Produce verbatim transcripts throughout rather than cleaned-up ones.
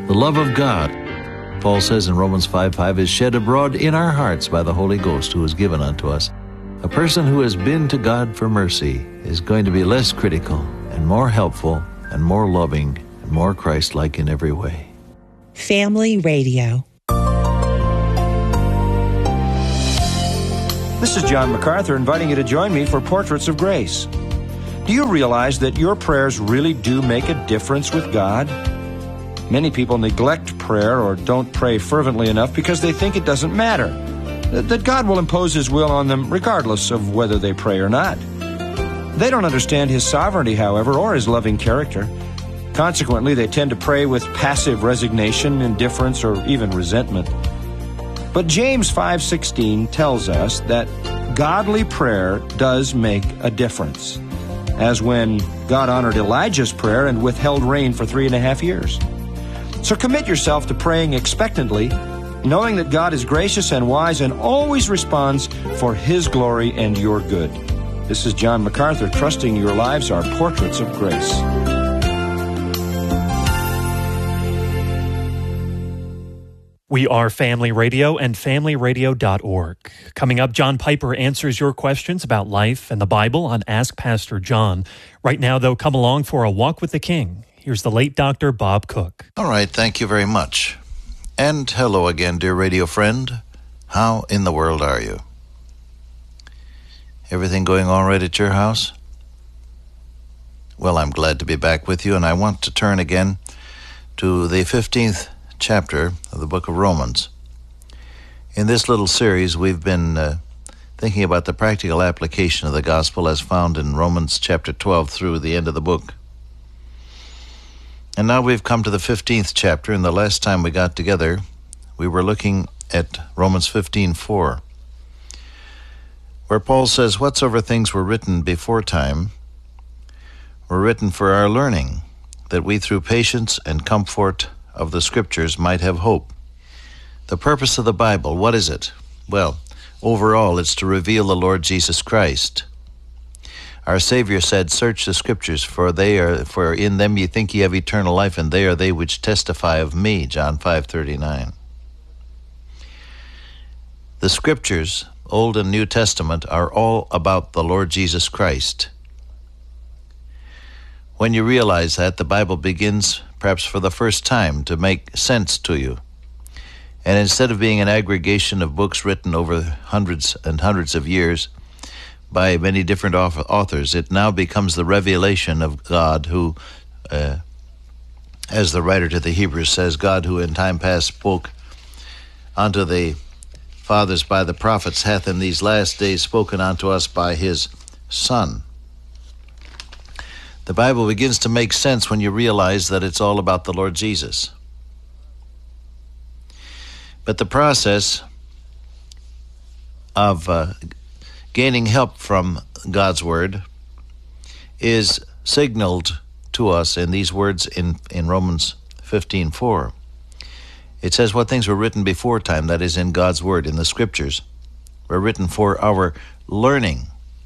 The love of God, Paul says in Romans five five, is shed abroad in our hearts by the Holy Ghost who is given unto us. A person who has been to God for mercy is going to be less critical and more helpful and more loving and more Christ-like in every way. Family Radio. This is John MacArthur inviting you to join me for Portraits of Grace. Do you realize that your prayers really do make a difference with God? Many people neglect prayer or don't pray fervently enough because they think it doesn't matter, that God will impose His will on them regardless of whether they pray or not. They don't understand His sovereignty, however, or His loving character. Consequently, they tend to pray with passive resignation, indifference, or even resentment. But James five sixteen tells us that godly prayer does make a difference, as when God honored Elijah's prayer and withheld rain for three and a half years. So commit yourself to praying expectantly, knowing that God is gracious and wise and always responds for His glory and your good. This is John MacArthur, trusting your lives are portraits of grace. We are Family Radio and family radio dot org. Coming up, John Piper answers your questions about life and the Bible on Ask Pastor John. Right now, though, come along for a walk with the King. Here's the late Doctor Bob Cook. All right, thank you very much. And hello again, dear radio friend. How in the world are you? Everything going all right at your house? Well, I'm glad to be back with you, and I want to turn again to the fifteenth chapter of the book of Romans. In this little series, we've been uh, thinking about the practical application of the gospel as found in Romans chapter twelve through the end of the book. And now we've come to the fifteenth chapter, and the last time we got together, we were looking at Romans fifteen four, where Paul says, "Whatsoever things were written before time were written for our learning, that we through patience and comfort of the Scriptures might have hope." The purpose of the Bible, what is it? Well, overall, it's to reveal the Lord Jesus Christ. Our Savior said, "Search the Scriptures, for they are for in them ye think ye have eternal life, and they are they which testify of me." John five thirty-nine. The Scriptures, Old and New Testament, are all about the Lord Jesus Christ. When you realize that, the Bible begins, perhaps for the first time, to make sense to you. And instead of being an aggregation of books written over hundreds and hundreds of years by many different authors, it now becomes the revelation of God who, uh, as the writer to the Hebrews says, God who in time past spoke unto the fathers by the prophets hath in these last days spoken unto us by His Son. The Bible begins to make sense when you realize that it's all about the Lord Jesus. But the process of uh, gaining help from God's Word is signaled to us in these words in, in Romans fifteen four. It says, "What things were written before time," that is in God's Word, in the Scriptures, were written for our learning.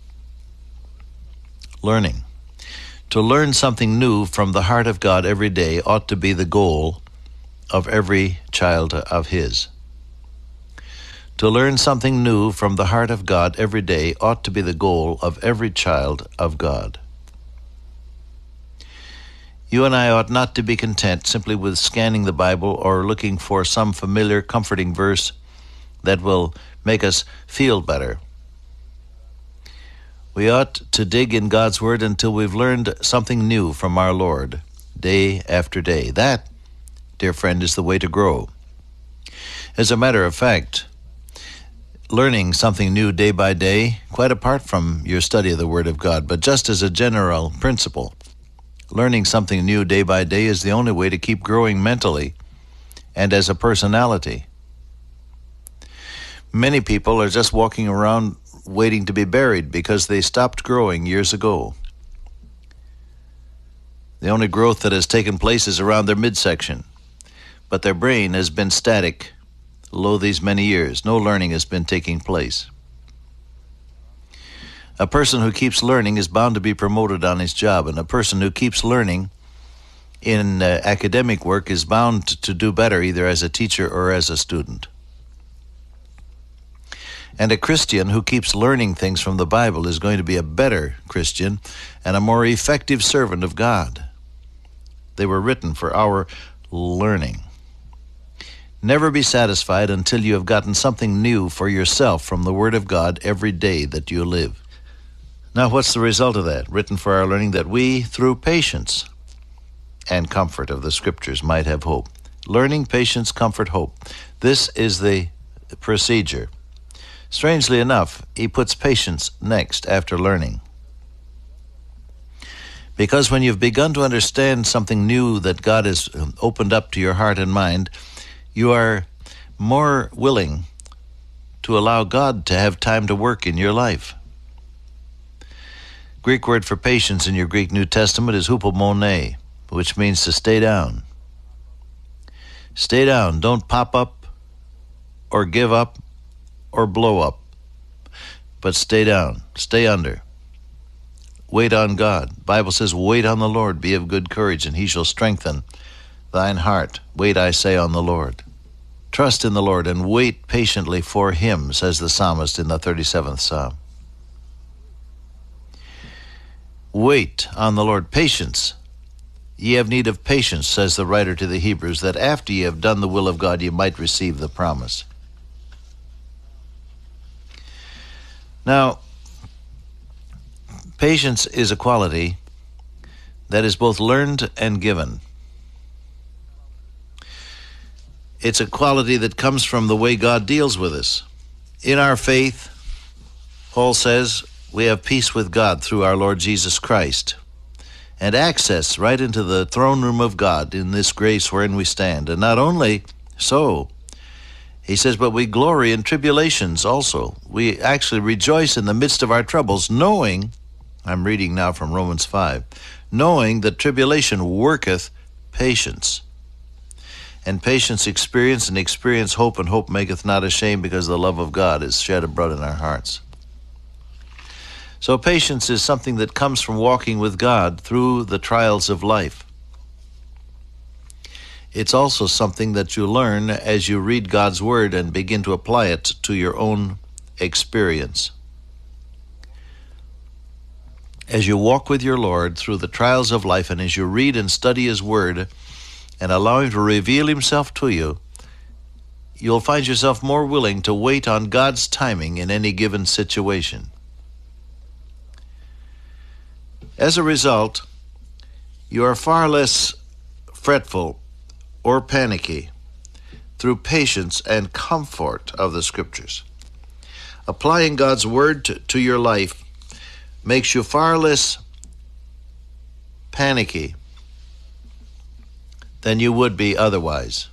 Learning. To learn something new from the heart of God every day ought to be the goal of every child of His. To learn something new from the heart of God every day ought to be the goal of every child of God. You and I ought not to be content simply with scanning the Bible or looking for some familiar, comforting verse that will make us feel better. We ought to dig in God's Word until we've learned something new from our Lord, day after day. That, dear friend, is the way to grow. As a matter of fact, learning something new day by day, quite apart from your study of the Word of God, but just as a general principle, learning something new day by day is the only way to keep growing mentally and as a personality. Many people are just walking around waiting to be buried because they stopped growing years ago. The only growth that has taken place is around their midsection, but their brain has been static, lo these many years. No learning has been taking place. A person who keeps learning is bound to be promoted on his job, and a person who keeps learning in uh, academic work is bound to do better either as a teacher or as a student. And a Christian who keeps learning things from the Bible is going to be a better Christian and a more effective servant of God. They were written for our learning. Never be satisfied until you have gotten something new for yourself from the Word of God every day that you live. Now, what's the result of that? Written for our learning, that we, through patience and comfort of the Scriptures, might have hope. Learning, patience, comfort, hope. This is the procedure. Strangely enough, he puts patience next after learning. Because when you've begun to understand something new that God has opened up to your heart and mind, you are more willing to allow God to have time to work in your life. Greek word for patience in your Greek New Testament is hupomone, which means to stay down. Stay down. Don't pop up or give up or blow up, but stay down. Stay under. Wait on God. The Bible says, wait on the Lord, be of good courage, and he shall strengthen thine heart. Wait, I say, on the Lord. Trust in the Lord and wait patiently for him, says the psalmist in the thirty-seventh Psalm. Wait on the Lord. Patience. Ye have need of patience, says the writer to the Hebrews, that after ye have done the will of God, ye might receive the promise. Now, patience is a quality that is both learned and given. It's a quality that comes from the way God deals with us. In our faith, Paul says, we have peace with God through our Lord Jesus Christ, and access right into the throne room of God in this grace wherein we stand. And not only so, he says, but we glory in tribulations also. We actually rejoice in the midst of our troubles, knowing, I'm reading now from Romans five, knowing that tribulation worketh patience. And patience experience, and experience hope, and hope maketh not ashamed, because the love of God is shed abroad in our hearts. So patience is something that comes from walking with God through the trials of life. It's also something that you learn as you read God's Word and begin to apply it to your own experience. As you walk with your Lord through the trials of life, and as you read and study His Word and allow Him to reveal Himself to you, you'll find yourself more willing to wait on God's timing in any given situation. As a result, you are far less fretful or panicky through patience and comfort of the Scriptures. Applying God's Word to, to your life makes you far less panicky than you would be otherwise.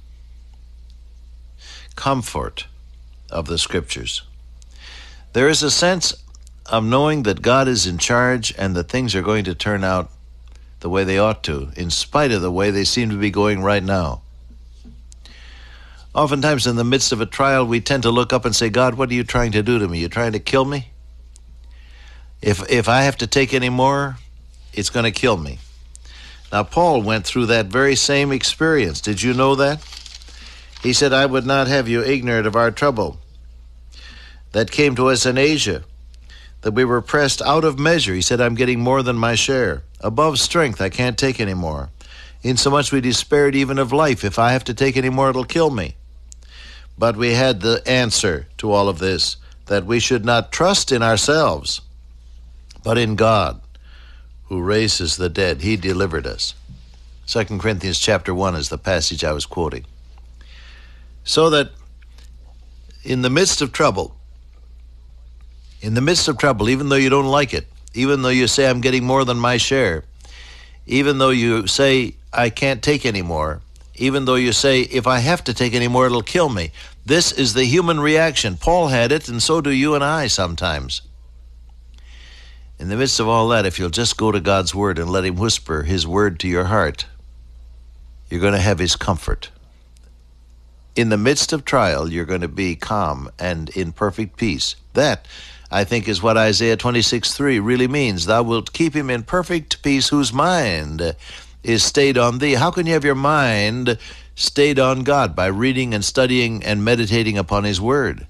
Comfort of the Scriptures. There is a sense of knowing that God is in charge and that things are going to turn out the way they ought to, in spite of the way they seem to be going right now. Oftentimes in the midst of a trial, we tend to look up and say, God, what are you trying to do to me? You trying to kill me? If if I have to take any more, it's going to kill me. Now, Paul went through that very same experience. Did you know that? He said, I would not have you ignorant of our trouble that came to us in Asia, that we were pressed out of measure. He said, I'm getting more than my share. Above strength, I can't take any more. Insomuch we despaired even of life. If I have to take any more, it'll kill me. But we had the answer to all of this, that we should not trust in ourselves, but in God, who raises the dead. He delivered us. Second Corinthians chapter one is the passage I was quoting. So that in the midst of trouble, in the midst of trouble, even though you don't like it, even though you say, I'm getting more than my share, even though you say, I can't take any more, even though you say, if I have to take any more, it'll kill me. This is the human reaction. Paul had it, and so do you and I sometimes. In the midst of all that, if you'll just go to God's Word and let Him whisper His Word to your heart, you're going to have His comfort. In the midst of trial, you're going to be calm and in perfect peace. That, I think, is what Isaiah twenty-six three really means. Thou wilt keep him in perfect peace whose mind is stayed on thee. How can you have your mind stayed on God? By reading and studying and meditating upon his word.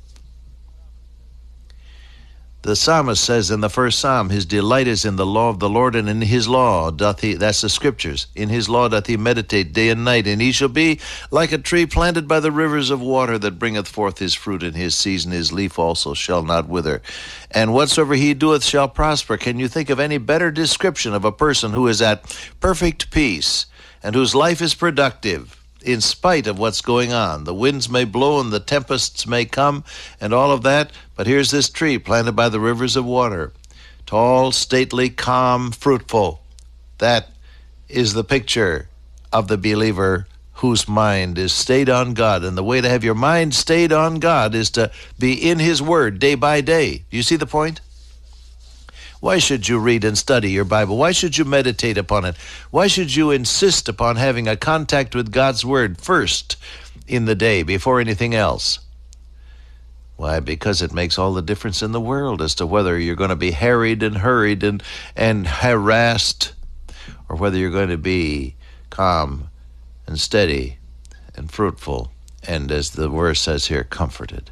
The psalmist says in the first psalm, his delight is in the law of the Lord, and in his law doth he, that's the scriptures, in his law doth he meditate day and night, and he shall be like a tree planted by the rivers of water that bringeth forth his fruit in his season, his leaf also shall not wither. And whatsoever he doeth shall prosper. Can you think of any better description of a person who is at perfect peace and whose life is productive? In spite of what's going on. The winds may blow and the tempests may come and all of that, but here's this tree planted by the rivers of water. Tall, stately, calm, fruitful. That is the picture of the believer whose mind is stayed on God. And the way to have your mind stayed on God is to be in his word day by day. Do you see the point? Why should you read and study your Bible? Why should you meditate upon it? Why should you insist upon having a contact with God's word first in the day before anything else? Why? Because it makes all the difference in the world as to whether you're going to be harried and hurried and, and harassed, or whether you're going to be calm and steady and fruitful, and as the verse says here, comforted.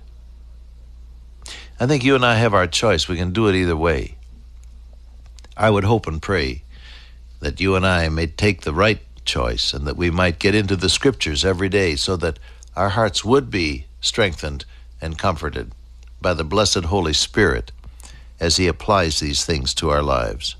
I think you and I have our choice. We can do it either way. I would hope and pray that you and I may take the right choice and that we might get into the scriptures every day so that our hearts would be strengthened and comforted by the blessed Holy Spirit as he applies these things to our lives.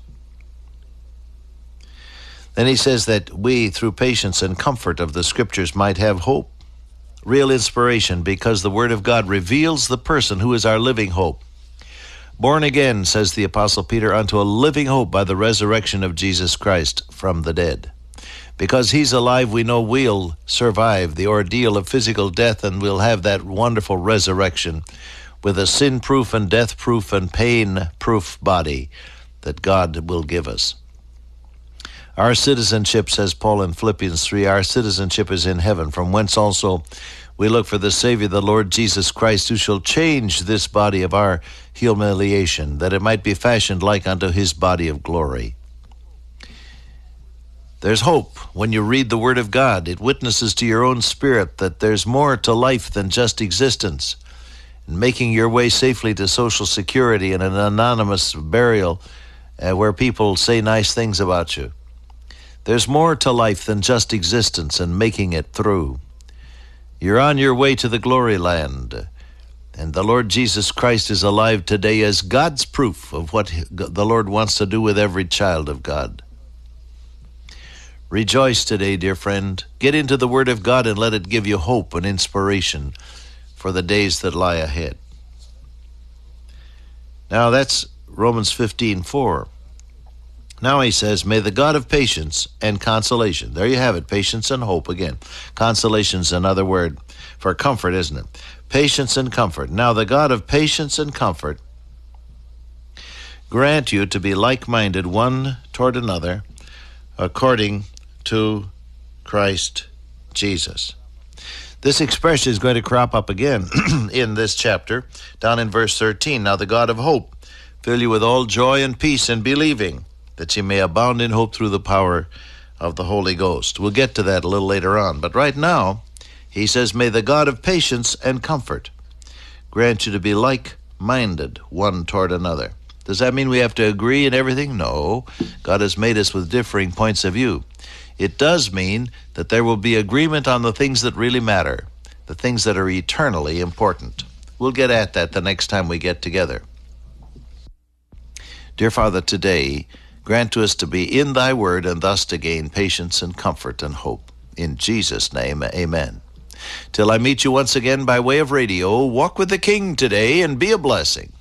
Then he says that we, through patience and comfort of the scriptures, might have hope, real inspiration, because the word of God reveals the person who is our living hope. Born again, says the Apostle Peter, unto a living hope by the resurrection of Jesus Christ from the dead. Because he's alive, we know we'll survive the ordeal of physical death, and we'll have that wonderful resurrection with a sin-proof and death-proof and pain-proof body that God will give us. Our citizenship, says Paul in Philippians three, our citizenship is in heaven, from whence also we look for the Savior, the Lord Jesus Christ, who shall change this body of our humiliation, that it might be fashioned like unto his body of glory. There's hope when you read the Word of God. It witnesses to your own spirit that there's more to life than just existence. And making your way safely to Social Security and an anonymous burial uh, where people say nice things about you. There's more to life than just existence and making it through. You're on your way to the glory land, and the Lord Jesus Christ is alive today as God's proof of what the Lord wants to do with every child of God. Rejoice today, dear friend. Get into the Word of God and let it give you hope and inspiration for the days that lie ahead. Now that's Romans fifteen four. Now he says, may the God of patience and consolation, there you have it, patience and hope again. Consolation's another word for comfort, isn't it? Patience and comfort. Now the God of patience and comfort grant you to be like-minded one toward another according to Christ Jesus. This expression is going to crop up again in this chapter, down in verse thirteen. Now the God of hope fill you with all joy and peace in believing, that ye may abound in hope through the power of the Holy Ghost. We'll get to that a little later on. But right now, he says, may the God of patience and comfort grant you to be like-minded one toward another. Does that mean we have to agree in everything? No. God has made us with differing points of view. It does mean that there will be agreement on the things that really matter, the things that are eternally important. We'll get at that the next time we get together. Dear Father, today, grant to us to be in thy word and thus to gain patience and comfort and hope. In Jesus' name, amen. Till I meet you once again by way of radio, walk with the King today and be a blessing.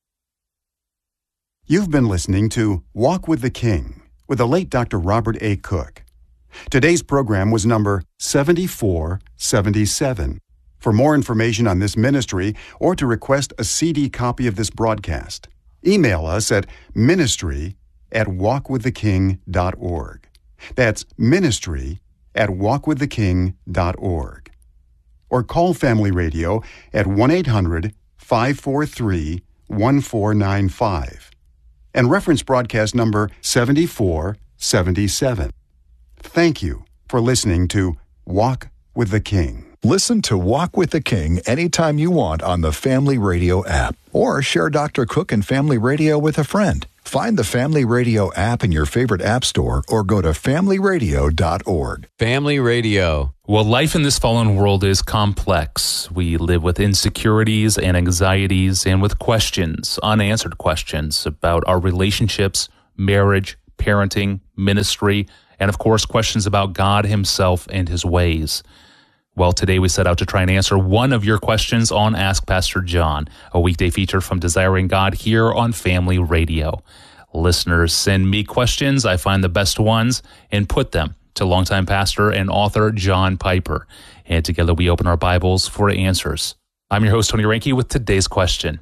You've been listening to Walk with the King with the late Doctor Robert A. Cook. Today's program was number seventy-four seventy-seven. For more information on this ministry or to request a C D copy of this broadcast, email us at ministry at walk with the king dot org. That's ministry at walk with the king dot org. Or call Family Radio at one eight hundred five four three one four nine five and reference broadcast number seventy-four seventy-seven. Thank you for listening to Walk with the King. Listen to Walk with the King anytime you want on the Family Radio app, or share Doctor Cook and Family Radio with a friend. Find the Family Radio app in your favorite app store or go to family radio dot org. Family Radio. Well, life in this fallen world is complex. We live with insecurities and anxieties and with questions, unanswered questions about our relationships, marriage, parenting, ministry, and of course, questions about God himself and his ways. Well, today we set out to try and answer one of your questions on Ask Pastor John, a weekday feature from Desiring God here on Family Radio. Listeners send me questions. I find the best ones and put them to longtime pastor and author John Piper. And together we open our Bibles for answers. I'm your host, Tony Reinke, with today's question.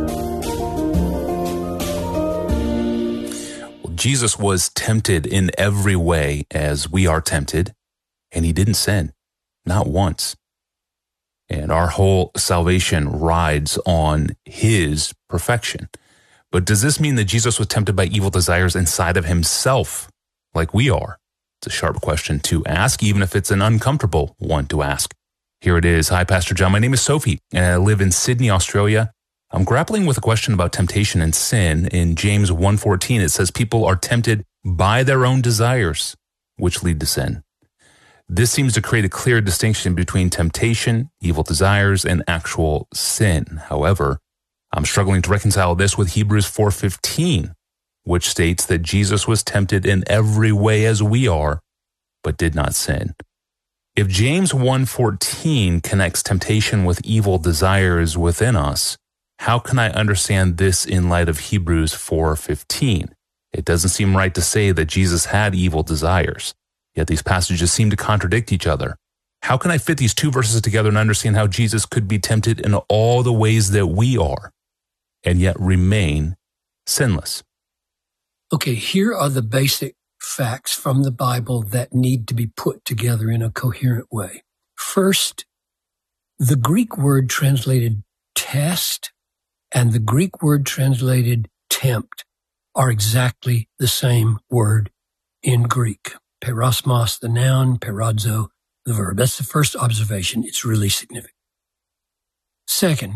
Well, Jesus was tempted in every way as we are tempted, and he didn't sin. Not once. And our whole salvation rides on his perfection. But does this mean that Jesus was tempted by evil desires inside of himself, like we are? It's a sharp question to ask, even if it's an uncomfortable one to ask. Here it is. Hi, Pastor John. My name is Sophie, and I live in Sydney, Australia. I'm grappling with a question about temptation and sin. In James one fourteen, it says people are tempted by their own desires, which lead to sin. This seems to create a clear distinction between temptation, evil desires, and actual sin. However, I'm struggling to reconcile this with Hebrews four fifteen, which states that Jesus was tempted in every way as we are, but did not sin. If James one fourteen connects temptation with evil desires within us, how can I understand this in light of Hebrews four fifteen? It doesn't seem right to say that Jesus had evil desires. Yet these passages seem to contradict each other. How can I fit these two verses together and understand how Jesus could be tempted in all the ways that we are, and yet remain sinless? Okay, here are the basic facts from the Bible that need to be put together in a coherent way. First, the Greek word translated test and the Greek word translated tempt are exactly the same word in Greek. Perosmos, the noun, perazzo, the verb. That's the first observation. It's really significant. Second,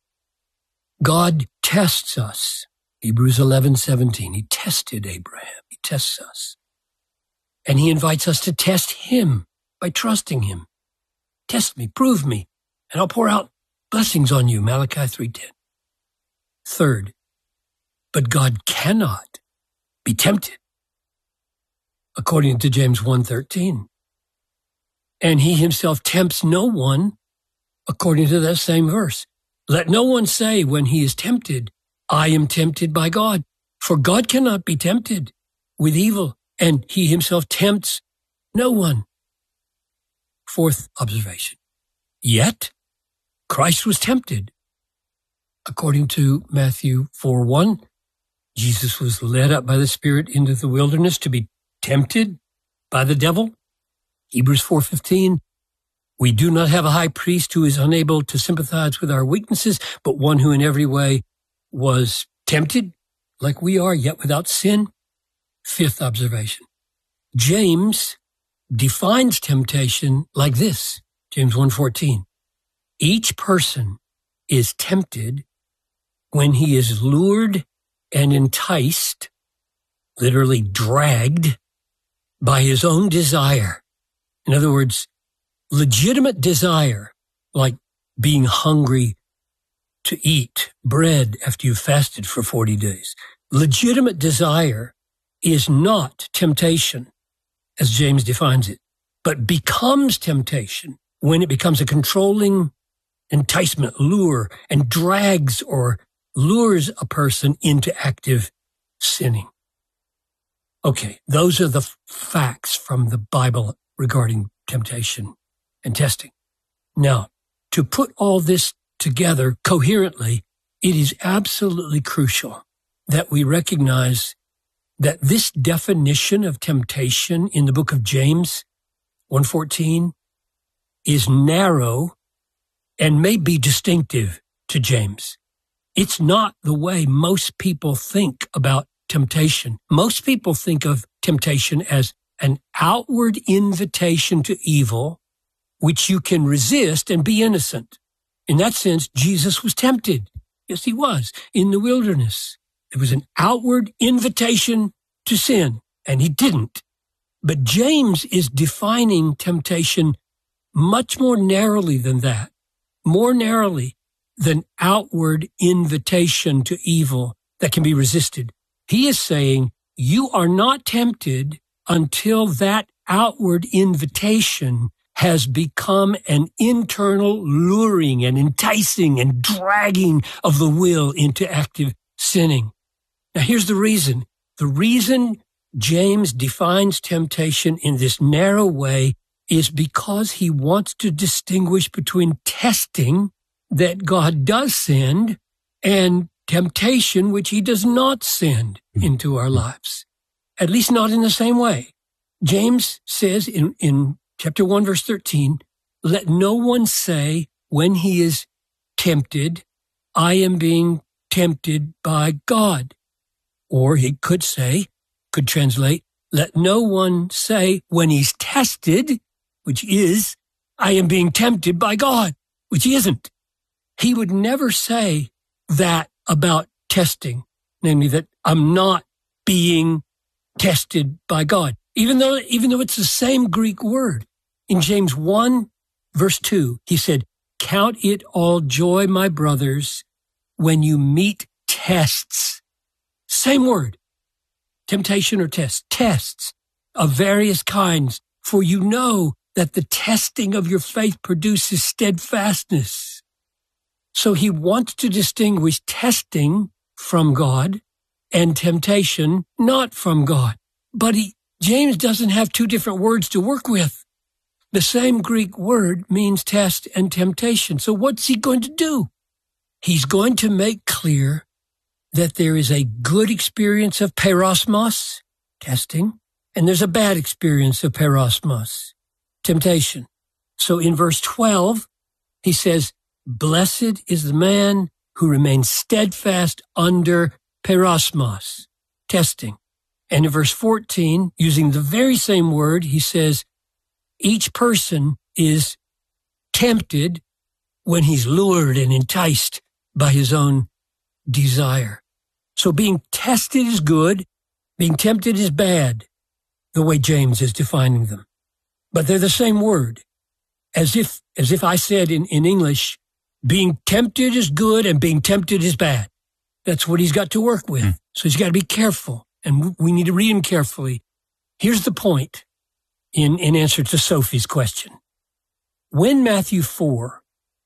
God tests us. Hebrews eleven seventeen. He tested Abraham. He tests us. And he invites us to test him by trusting him. Test me, prove me, and I'll pour out blessings on you. Malachi three ten. Third, but God cannot be tempted, according to James one thirteen. And he himself tempts no one, according to that same verse. Let no one say when he is tempted, I am tempted by God. For God cannot be tempted with evil, and he himself tempts no one. Fourth observation. Yet, Christ was tempted. According to Matthew four one, Jesus was led up by the Spirit into the wilderness to be tempted by the devil. Hebrews four fifteen, we do not have a high priest who is unable to sympathize with our weaknesses, but one who in every way was tempted like we are, yet without sin. Fifth observation. James defines temptation like this. James one fourteen. Each person is tempted when he is lured and enticed, literally dragged, by his own desire. In other words, legitimate desire, like being hungry to eat bread after you've fasted for forty days. Legitimate desire is not temptation, as James defines it, but becomes temptation when it becomes a controlling enticement, lure, and drags or lures a person into active sinning. Okay, those are the f- facts from the Bible regarding temptation and testing. Now, to put all this together coherently, it is absolutely crucial that we recognize that this definition of temptation in the book of James one fourteen is narrow and may be distinctive to James. It's not the way most people think about temptation. Most people think of temptation as an outward invitation to evil, which you can resist and be innocent. In that sense, Jesus was tempted. Yes, he was in the wilderness. It was an outward invitation to sin, and he didn't. But James is defining temptation much more narrowly than that, more narrowly than outward invitation to evil that can be resisted. He is saying you are not tempted until that outward invitation has become an internal luring and enticing and dragging of the will into active sinning. Now, here's the reason. The reason James defines temptation in this narrow way is because he wants to distinguish between testing that God does send and temptation which he does not send into our lives, at least not in the same way. James says in, in chapter one, verse thirteen, let no one say when he is tempted, I am being tempted by God. Or he could say, could translate, let no one say when he's tested, which is, I am being tempted by God, which he isn't. He would never say that about testing, namely that I'm not being tested by God, even though, even though it's the same Greek word. In James one, verse two, he said, count it all joy, my brothers, when you meet tests. Same word. Temptation or test, tests of various kinds, for you know that the testing of your faith produces steadfastness. So he wants to distinguish testing from God and temptation not from God. But he, James doesn't have two different words to work with. The same Greek word means test and temptation. So what's he going to do? He's going to make clear that there is a good experience of perosmos, testing, and there's a bad experience of perosmos, temptation. So in verse twelve, he says, blessed is the man who remains steadfast under perosmos, testing. And in verse fourteen, using the very same word, he says, each person is tempted when he's lured and enticed by his own desire. So being tested is good, being tempted is bad, the way James is defining them. But they're the same word. As if, as if I said in, in English, being tempted is good and being tempted is bad. That's what he's got to work with. Mm. So he's got to be careful, and we need to read him carefully. Here's the point in, in answer to Sophie's question. When Matthew four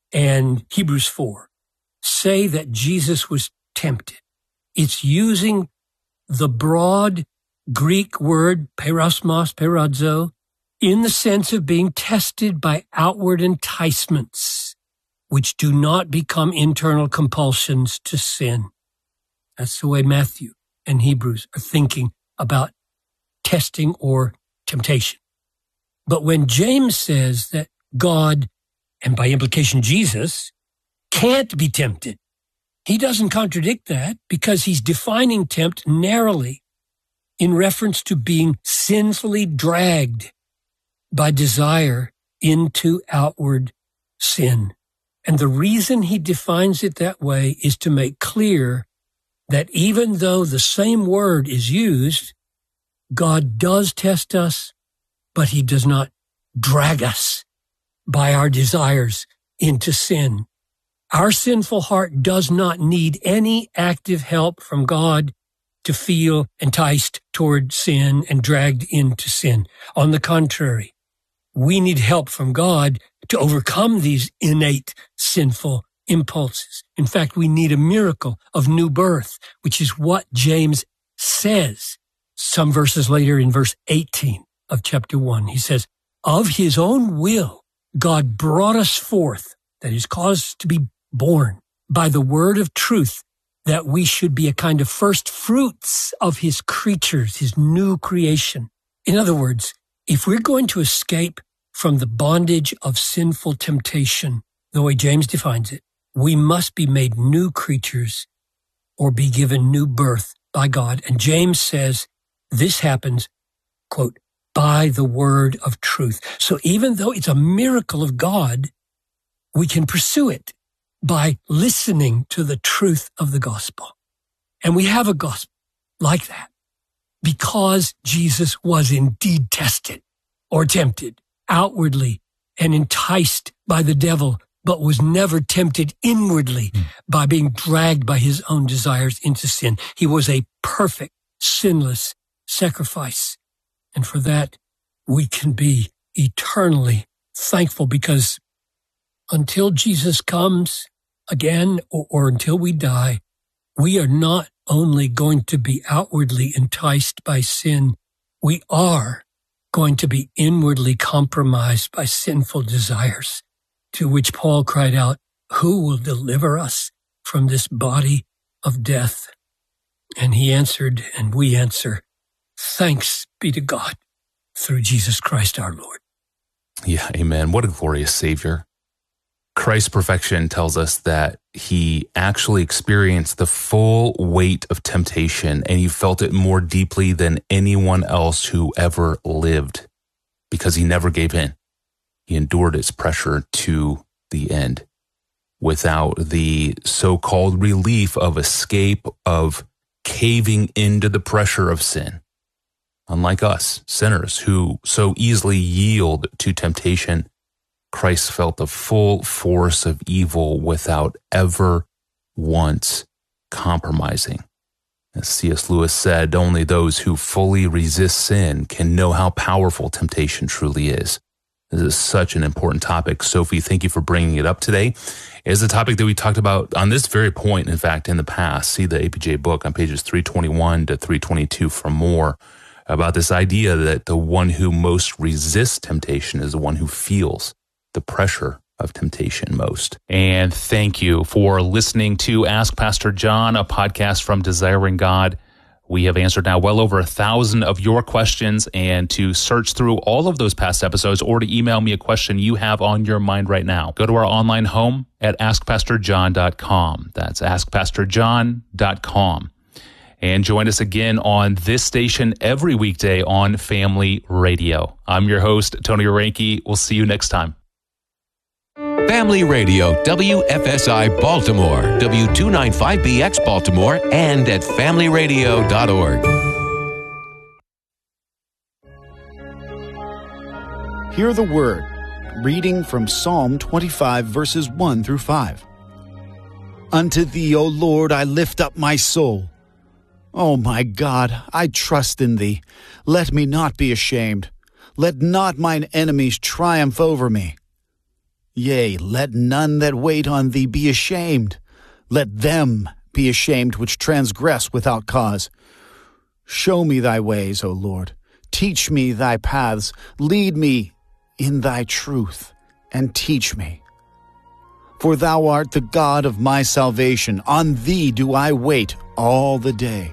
and Hebrews four say that Jesus was tempted, it's using the broad Greek word perosmos, perazzo, in the sense of being tested by outward enticements, which do not become internal compulsions to sin. That's the way Matthew and Hebrews are thinking about testing or temptation. But when James says that God, and by implication Jesus, can't be tempted, he doesn't contradict that because he's defining tempt narrowly in reference to being sinfully dragged by desire into outward sin. And the reason he defines it that way is to make clear that even though the same word is used, God does test us, but he does not drag us by our desires into sin. Our sinful heart does not need any active help from God to feel enticed toward sin and dragged into sin. On the contrary, we need help from God to overcome these innate sinful impulses. In fact, we need a miracle of new birth, which is what James says some verses later in verse eighteen of chapter one. He says, of his own will, God brought us forth, that is, caused us to be born by the word of truth, that we should be a kind of first fruits of his creatures, his new creation. In other words, if we're going to escape from the bondage of sinful temptation, the way James defines it, we must be made new creatures or be given new birth by God. And James says this happens, quote, by the word of truth. So even though it's a miracle of God, we can pursue it by listening to the truth of the gospel. And we have a gospel like that because Jesus was indeed tested or tempted outwardly and enticed by the devil, but was never tempted inwardly mm. by being dragged by his own desires into sin. He was a perfect, sinless sacrifice. And for that, we can be eternally thankful, because until Jesus comes again, or, or until we die, we are not only going to be outwardly enticed by sin, we are going to be inwardly compromised by sinful desires, to which Paul cried out, "Who will deliver us from this body of death?" And he answered, and we answer, "Thanks be to God through Jesus Christ our Lord." Yeah, amen. What a glorious Savior. Christ's perfection tells us that he actually experienced the full weight of temptation, and he felt it more deeply than anyone else who ever lived, because he never gave in. He endured its pressure to the end without the so-called relief of escape, of caving into the pressure of sin. Unlike us, sinners who so easily yield to temptation, Christ felt the full force of evil without ever once compromising. As C S Lewis said, only those who fully resist sin can know how powerful temptation truly is. This is such an important topic. Sophie, thank you for bringing it up today. It is a topic that we talked about on this very point, in fact, in the past. See the A P J book on pages three twenty-one to three twenty-two for more about this idea that the one who most resists temptation is the one who feels the pressure of temptation most. And thank you for listening to Ask Pastor John, a podcast from Desiring God. We have answered now well over a thousand of your questions, and to search through all of those past episodes or to email me a question you have on your mind right now, go to our online home at ask pastor john dot com. That's ask pastor john dot com. And join us again on this station every weekday on Family Radio. I'm your host, Tony Orenke. We'll see you next time. Family Radio, W F S I Baltimore, W two ninety-five B X Baltimore, and at family radio dot org. Hear the word, reading from Psalm twenty-five, verses one through five. Unto thee, O Lord, I lift up my soul. O my God, I trust in thee. Let me not be ashamed. Let not mine enemies triumph over me. Yea, let none that wait on thee be ashamed. Let them be ashamed which transgress without cause. Show me thy ways, O Lord. Teach me thy paths. Lead me in thy truth, and teach me. For thou art the God of my salvation. On thee do I wait all the day.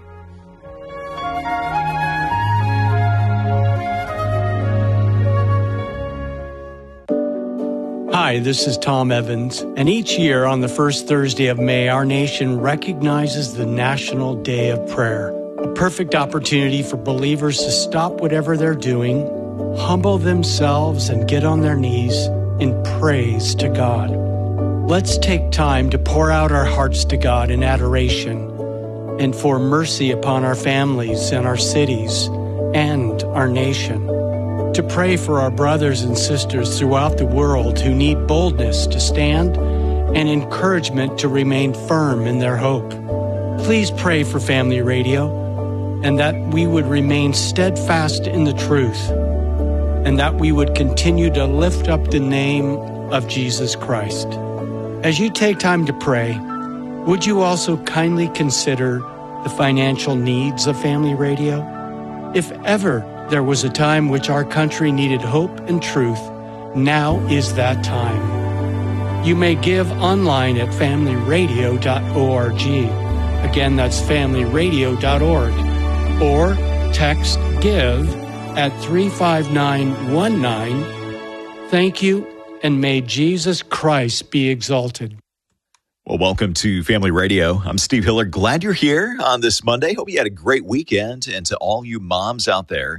Hi, this is Tom Evans, and each year on the first Thursday of May, our nation recognizes the National Day of Prayer, a perfect opportunity for believers to stop whatever they're doing, humble themselves, and get on their knees in praise to God. Let's take time to pour out our hearts to God in adoration and for mercy upon our families and our cities and our nation. To pray for our brothers and sisters throughout the world who need boldness to stand and encouragement to remain firm in their hope. Please pray for Family Radio, and that we would remain steadfast in the truth, and that we would continue to lift up the name of Jesus Christ. As you take time to pray, would you also kindly consider the financial needs of Family Radio? If ever there was a time which our country needed hope and truth, now is that time. You may give online at family radio dot org. Again, that's family radio dot org. Or text GIVE at three five nine one nine. Thank you, and may Jesus Christ be exalted. Well, welcome to Family Radio. I'm Steve Hiller. Glad you're here on this Monday. Hope you had a great weekend. And to all you moms out there,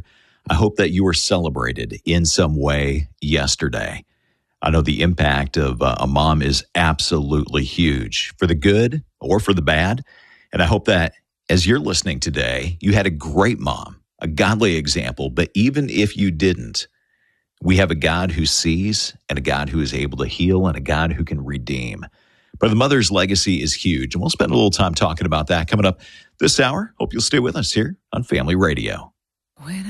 I hope that you were celebrated in some way yesterday. I know the impact of uh, a mom is absolutely huge for the good or for the bad. And I hope that as you're listening today, you had a great mom, a godly example. But even if you didn't, we have a God who sees and a God who is able to heal and a God who can redeem. But the mother's legacy is huge. And we'll spend a little time talking about that coming up this hour. Hope you'll stay with us here on Family Radio.